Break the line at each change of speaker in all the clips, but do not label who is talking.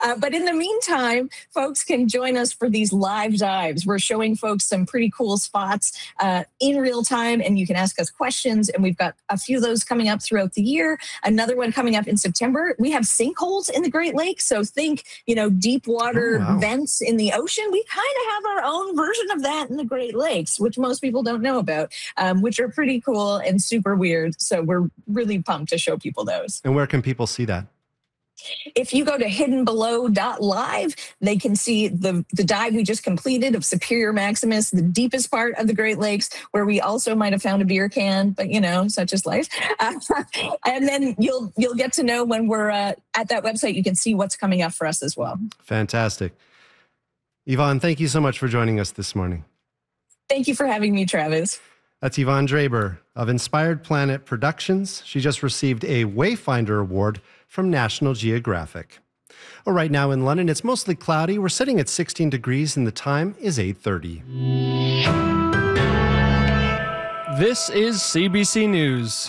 But in the meantime, folks can join us for these live dives. We're showing folks some pretty cool spots in real time, and you can ask us questions. And we've got a few of those coming up throughout the year. Another one coming up in September. We have sinkholes in the Great Lakes. So think, deep water vents in the ocean. We kind of have our own version of that in the Great Lakes, which most people don't know about, which are pretty cool and super weird. So we're really pumped to show people those.
And where can people see that?
If you go to hiddenbelow.live, they can see the dive we just completed of Superior Maximus, the deepest part of the Great Lakes, where we also might have found a beer can, but such is life. And then you'll get to know when we're at that website. You can see what's coming up for us as well.
Fantastic. Yvonne, thank you so much for joining us this morning.
Thank you for having me, Travis.
That's Yvonne Draber of Inspired Planet Productions. She just received a Wayfinder Award from National Geographic. Well, right now in London, it's mostly cloudy. We're sitting at 16 degrees and the time is 8:30.
This is CBC News.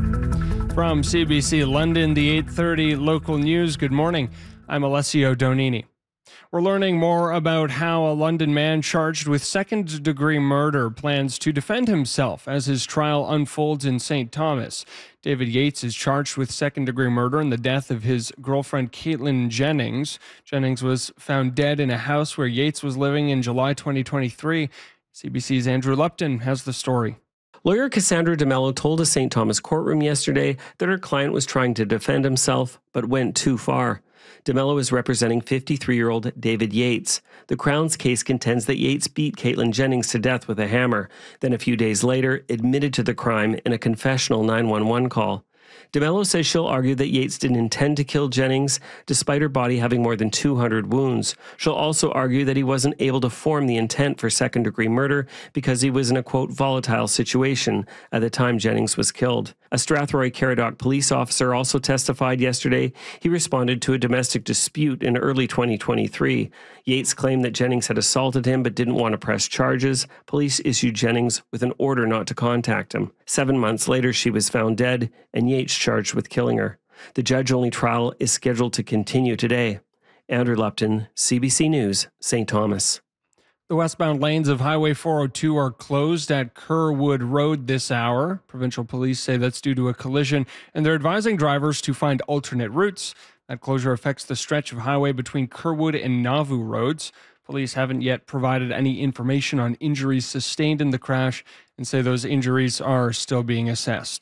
From CBC London, the 8:30 local news. Good morning. I'm Alessio Donini. We're learning more about how a London man charged with second-degree murder plans to defend himself as his trial unfolds in St. Thomas. David Yates is charged with second-degree murder in the death of his girlfriend, Caitlin Jennings. Jennings was found dead in a house where Yates was living in July 2023. CBC's Andrew Lupton has the story.
Lawyer Cassandra DeMello told a St. Thomas courtroom yesterday that her client was trying to defend himself, but went too far. DeMello is representing 53-year-old David Yates. The Crown's case contends that Yates beat Caitlin Jennings to death with a hammer, then a few days later admitted to the crime in a confessional 911 call. DeMello says she'll argue that Yates didn't intend to kill Jennings, despite her body having more than 200 wounds. She'll also argue that he wasn't able to form the intent for second-degree murder because he was in a, quote, volatile situation at the time Jennings was killed. A Strathroy Caradoc police officer also testified yesterday. He responded to a domestic dispute in early 2023. Yates claimed that Jennings had assaulted him but didn't want to press charges. Police issued Jennings with an order not to contact him. 7 months later, she was found dead, and Yates charged with killing her. The judge-only trial is scheduled to continue today. Andrew Lupton, CBC News, St. Thomas.
The westbound lanes of Highway 402 are closed at Kerwood Road this hour. Provincial police say that's due to a collision, and they're advising drivers to find alternate routes. That closure affects the stretch of highway between Kerwood and Nauvoo roads. Police haven't yet provided any information on injuries sustained in the crash and say those injuries are still being assessed.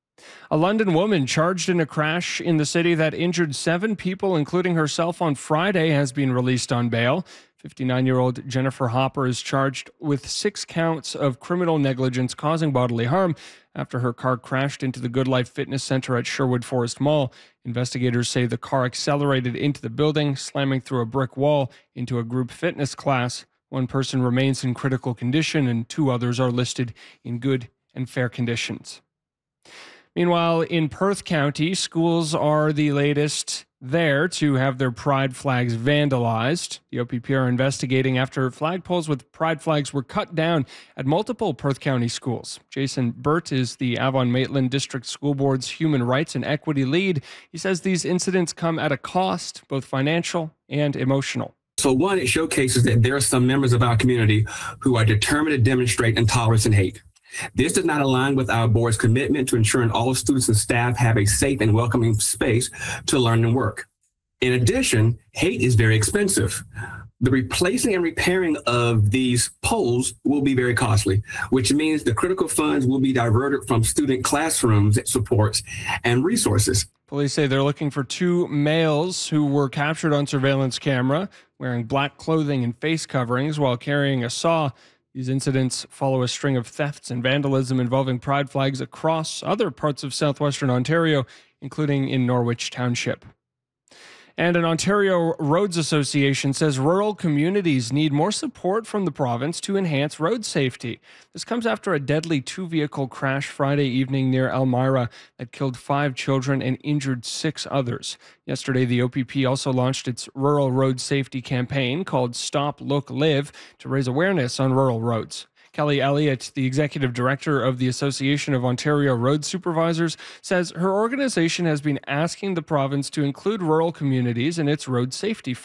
A London woman charged in a crash in the city that injured 7 people, including herself, on Friday, has been released on bail. 59-year-old Jennifer Hopper is charged with 6 counts of criminal negligence causing bodily harm after her car crashed into the Good Life Fitness Center at Sherwood Forest Mall. Investigators say the car accelerated into the building, slamming through a brick wall into a group fitness class. 1 person remains in critical condition and 2 others are listed in good and fair conditions. Meanwhile, in Perth County, schools are the latest there to have their pride flags vandalized. The OPP are investigating after flagpoles with pride flags were cut down at multiple Perth County schools. Jason Burt is the Avon-Maitland District School Board's Human Rights and Equity lead. He says these incidents come at a cost, both financial and emotional.
So one, it showcases that there are some members of our community who are determined to demonstrate intolerance and hate. This does not align with our board's commitment to ensuring all students and staff have a safe and welcoming space to learn and work. In addition, hate is very expensive. The replacing and repairing of these poles will be very costly, which means the critical funds will be diverted from student classrooms, supports, and resources.
Police say they're looking for 2 males who were captured on surveillance camera wearing black clothing and face coverings while carrying a saw. These incidents follow a string of thefts and vandalism involving pride flags across other parts of southwestern Ontario, including in Norwich Township. And an Ontario Roads Association says rural communities need more support from the province to enhance road safety. This comes after a deadly 2-vehicle crash Friday evening near Elmira that killed 5 children and injured 6 others. Yesterday, the OPP also launched its rural road safety campaign called Stop, Look, Live to raise awareness on rural roads. Kelly Elliott, the executive director of the Association of Ontario Road Supervisors, says her organization has been asking the province to include rural communities in its road safety